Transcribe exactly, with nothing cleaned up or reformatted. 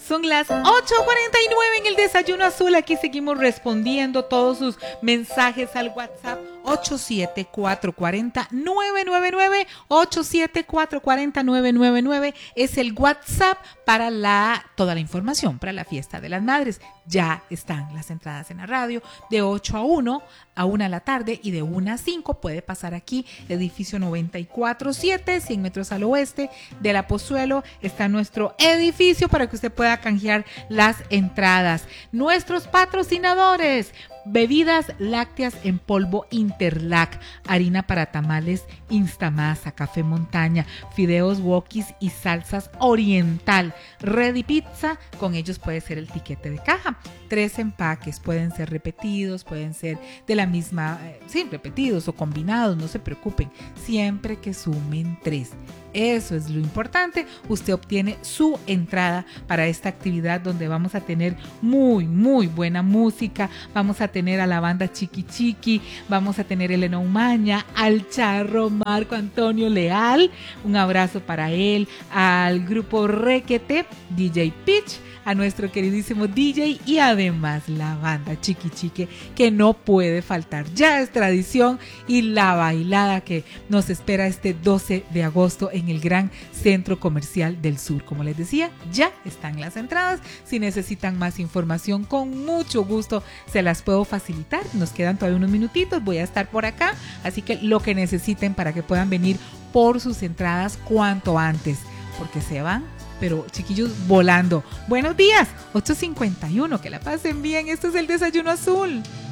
Son las ocho cuarenta y nueve en el Desayuno Azul. Aquí seguimos respondiendo todos sus mensajes al WhatsApp ocho siete cuatro cuatro cero nueve nueve nueve. ocho siete cuatro cuatro cero nueve nueve nueve es el WhatsApp para la, toda la información para la fiesta de las madres. Ya están las entradas en la radio de ocho a una, a una de la tarde, y de una a cinco puede pasar aquí, edificio noventa y cuatro siete, cien metros al oeste del Apozuelo. Está nuestro edificio para que usted pueda canjear las entradas. Nuestros patrocinadores: bebidas lácteas en polvo Interlac, harina para tamales Instamasa, café montaña, fideos wokis y salsas oriental, Ready Pizza. Con ellos puede ser el tiquete de caja. Tres empaques, pueden ser repetidos, pueden ser de la misma, eh, sí, repetidos o combinados, no se preocupen, siempre que sumen tres. Eso es lo importante. Usted obtiene su entrada para esta actividad donde vamos a tener muy, muy buena música. Vamos a tener a la banda Chiqui Chiqui, vamos a tener Elena Umaña, al charro Marco Antonio Leal, un abrazo para él, al grupo Requete, D J Pitch, a nuestro queridísimo D J y además la banda Chiqui Chiqui, que no puede faltar. Ya es tradición, y la bailada que nos espera este doce de agosto en el Gran Centro Comercial del Sur. Como les decía, ya están las entradas. Si necesitan más información, con mucho gusto se las puedo facilitar. Nos quedan todavía unos minutitos, voy a estar por acá, así que lo que necesiten para que puedan venir por sus entradas cuanto antes, porque se van, pero chiquillos, volando. Buenos días, ocho cincuenta y uno, que la pasen bien. Esto es el Desayuno Azul.